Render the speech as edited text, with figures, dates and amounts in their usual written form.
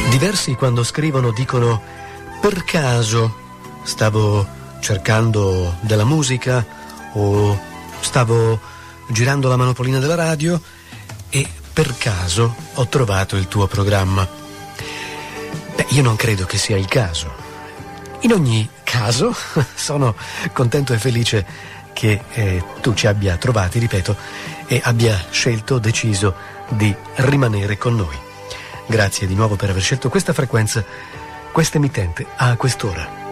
Diversi quando scrivono dicono: per caso stavo cercando della musica o stavo girando la manopolina della radio e per caso ho trovato il tuo programma. Beh, io non credo che sia il caso. In ogni caso sono contento e felice che tu ci abbia trovati, ripeto, e abbia deciso di rimanere con noi. Grazie di nuovo per aver scelto questa frequenza, questa emittente a quest'ora.